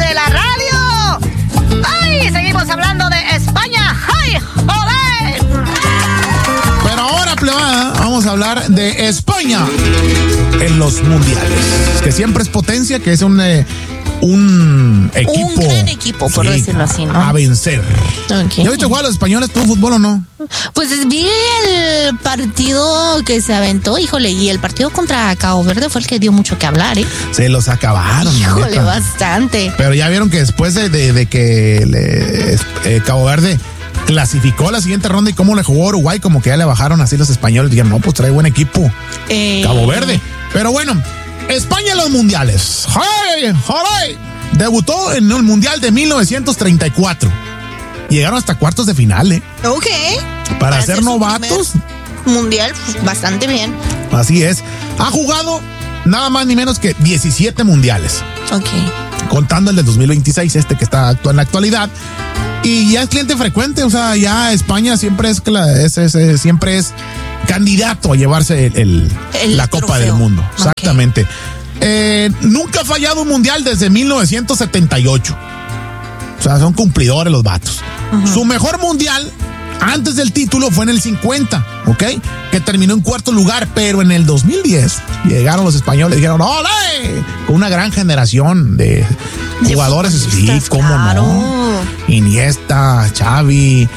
de la radio. ¡Ay! Seguimos hablando de España. ¡Ay, joder! Pero ahora, plebada, vamos a hablar de España en los mundiales. Que siempre es potencia, que es un equipo. Un gran equipo, por decirlo así, ¿no? A vencer. Okay. ¿Ya viste jugar a los españoles tú fútbol o no? Pues vi el partido que se aventó, híjole, y el partido contra Cabo Verde fue el que dio mucho que hablar, ¿eh? Se los acabaron. Híjole, neta. bastante. Pero ya vieron que después de que Cabo Verde clasificó la siguiente ronda y cómo le jugó Uruguay, como que ya le bajaron así los españoles. Dijeron, no, pues trae buen equipo Cabo Verde. Pero bueno, España en los mundiales. ¡Hey! ¡Hey! Debutó en el mundial de 1934. Llegaron hasta cuartos de final, ¿eh? Ok. Para ser novatos. Mundial, bastante bien. Así es. Ha jugado nada más ni menos que 17 mundiales. Ok. Contando el de 2026, que está en la actualidad. Y ya es cliente frecuente, o sea, ya España siempre siempre es candidato a llevarse la Copa trofeo del Mundo. Okay. Exactamente. Nunca ha fallado un mundial desde 1978. O sea, son cumplidores los vatos. Uh-huh. Su mejor mundial antes del título fue en el 50, ¿ok? Que terminó en cuarto lugar, pero en el 2010 llegaron los españoles y dijeron, ¡ole! Con una gran generación de jugadores. Sí, cómo claro. No. Iniesta, Xavi,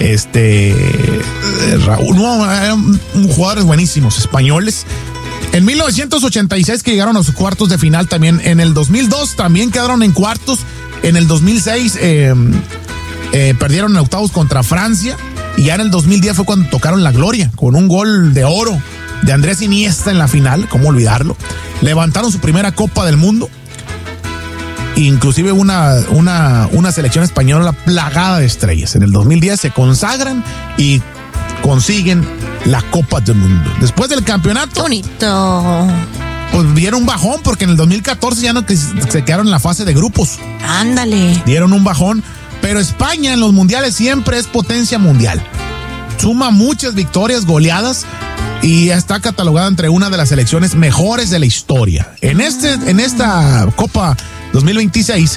Raúl, no, eran jugadores buenísimos, españoles. En 1986 que llegaron a sus cuartos de final también. En el 2002 también quedaron en cuartos. En el 2006 perdieron en octavos contra Francia. Y ya en el 2010 fue cuando tocaron la gloria con un gol de oro de Andrés Iniesta en la final. ¿Cómo olvidarlo? Levantaron su primera Copa del Mundo. Inclusive una selección española plagada de estrellas. En el 2010 se consagran y consiguen la Copa del Mundo. Después del campeonato. Bonito. Pues dieron un bajón porque en el 2014 ya no se quedaron en la fase de grupos. Ándale. Dieron un bajón. Pero España en los mundiales siempre es potencia mundial. Suma muchas victorias, goleadas y está catalogada entre una de las selecciones mejores de la historia. En esta Copa 2026,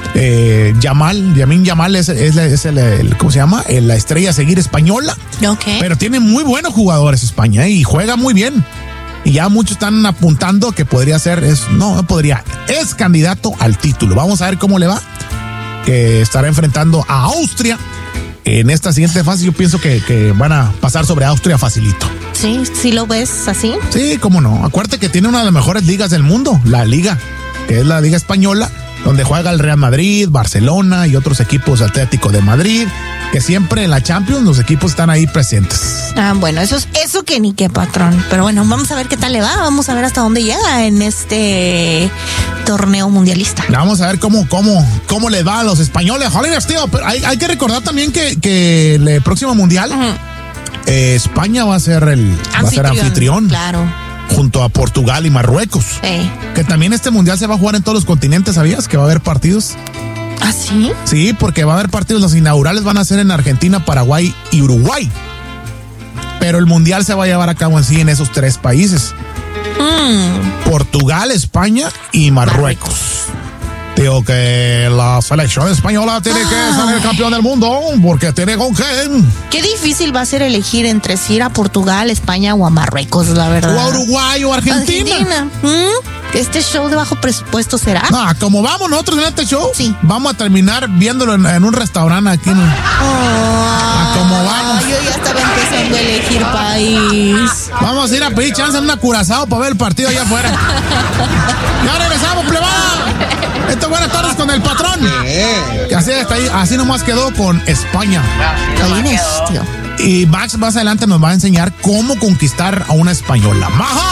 Lamine Yamal es el ¿cómo se llama? La estrella a seguir española. Okay. Pero tiene muy buenos jugadores España y juega muy bien. Y ya muchos están apuntando que podría ser, es candidato al título. Vamos a ver cómo le va. Que estará enfrentando a Austria en esta siguiente fase. Yo pienso que van a pasar sobre Austria facilito. Sí, ¿lo ves así? Sí, cómo no. Acuérdate que tiene una de las mejores ligas del mundo, la Liga, que es la Liga Española, donde juega el Real Madrid, Barcelona y otros equipos, Atlético de Madrid, que siempre en la Champions los equipos están ahí presentes. Bueno, eso que ni qué, patrón. Pero bueno, vamos a ver qué tal le va, vamos a ver hasta dónde llega en este torneo mundialista. Vamos a ver cómo le va a los españoles. Jolines, tío, pero hay que recordar también que el próximo mundial, uh-huh. España va a ser anfitrión. Claro. Junto a Portugal y Marruecos. Sí. Que también este mundial se va a jugar en todos los continentes, ¿sabías? Que va a haber partidos. ¿Ah, sí? Sí, porque va a haber partidos. Los inaugurales van a ser en Argentina, Paraguay y Uruguay. Pero el mundial se va a llevar a cabo en esos tres países. Portugal, España y Marruecos. Digo que la selección española tiene que ser el campeón del mundo porque tiene con qué. Qué difícil va a ser elegir entre si ir a Portugal, España o a Marruecos, la verdad. O a Uruguay o Argentina. ¿Este show de bajo presupuesto será? Como vamos nosotros en este show, sí. Vamos a terminar viéndolo en un restaurante aquí. Como vamos. Yo ya estaba empezando a elegir país. Vamos a ir a pedir chance en una Curazao para ver el partido allá afuera. Ya regresamos, plebada. Esto es Buenas Tardes con el Patrón. Así nomás quedó con España. Tío. Y Max más adelante nos va a enseñar cómo conquistar a una española. ¡Maja!